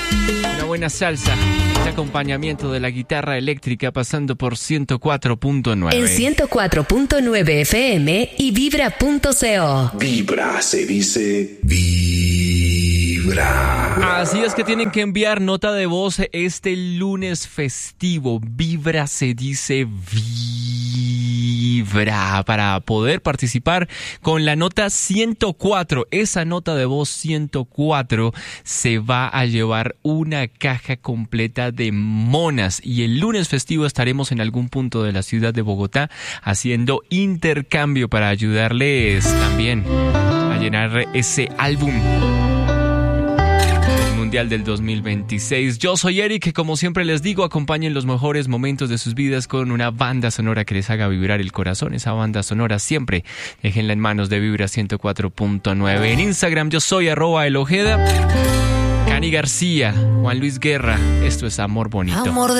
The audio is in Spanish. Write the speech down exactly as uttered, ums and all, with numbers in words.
Una buena salsa, este acompañamiento de la guitarra eléctrica pasando por ciento cuatro punto nueve. En ciento cuatro punto nueve F M y vibra punto co. Vibra, se dice vibra. Así es que tienen que enviar nota de voz este lunes festivo. Vibra, se dice vibra, para poder participar con la nota ciento cuatro. Esa nota de voz ciento cuatro se va a llevar una caja completa de monas, y el lunes festivo estaremos en algún punto de la ciudad de Bogotá haciendo intercambio para ayudarles también a llenar ese álbum Mundial del dos mil veintiséis. Yo soy Eric, como siempre les digo, acompañen los mejores momentos de sus vidas con una banda sonora que les haga vibrar el corazón. Esa banda sonora siempre déjenla en manos de Vibra ciento cuatro punto nueve. En Instagram yo soy arroba el Ojeda, Cani García, Juan Luis Guerra. Esto es Amor Bonito. Amor